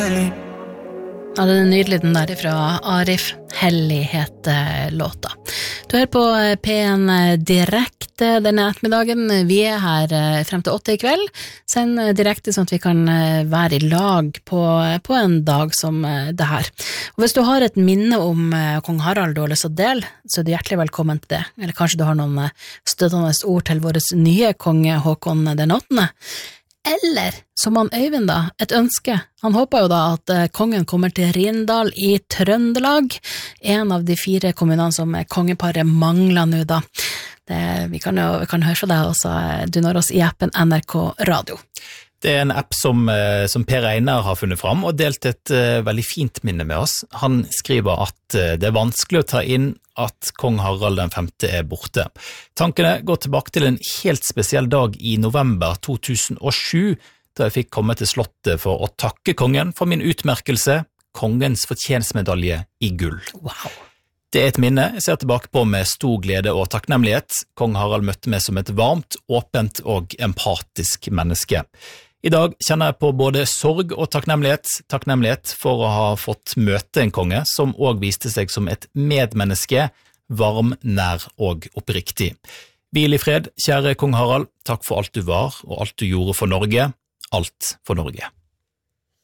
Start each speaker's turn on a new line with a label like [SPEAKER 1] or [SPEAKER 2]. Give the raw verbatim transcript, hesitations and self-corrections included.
[SPEAKER 1] Ja, det er nydelig den der fra Arif Hellighet låta. Du hører på P en direkte denne ettermiddagen. Vi er her frem til åtte i kveld. Send direkte sånn at vi kan være i lag på, på en dag som det her. Og hvis du har et minne om kong Harald du har lyst til å dele, så er du hjertelig velkommen til det. Eller kanskje du har noen støttende ord til vår nye konge Håkon den åttende. Eller, som han Øyvind da, et ønske. Han håper jo da at eh, kongen kommer til Rindal i Trøndelag, en av de fire kommunene som kongeparet mangler nå da. Det, vi kan jo vi kan høre fra deg også, du når oss i appen N R K Radio.
[SPEAKER 2] Det er en app som, som Per Einar har funnet fram og delt et uh, veldig fint minne med oss. Han skriver at uh, det er vanskelig å ta inn at kong Harald den femte er borte. Tankene går tilbake til en helt spesiell dag i november to tusen og sju, da jeg fikk komme til slottet for å takke kongen for min utmerkelse, kongens fortjenstmedalje i gull.
[SPEAKER 1] Wow!
[SPEAKER 2] Det er et minne jeg ser tilbake på med stor glede og takknemlighet. Kong Harald møtte meg som et varmt, åpent og empatisk menneske. I dag kjenner jeg på både sorg og takknemlighet, takknemlighet for å ha fått møte en konge som også viste seg som et medmenneske, varm, nær og oppriktig. Hvil i fred, kjære kong Harald, takk for alt du var og alt du gjorde for Norge, alt for Norge.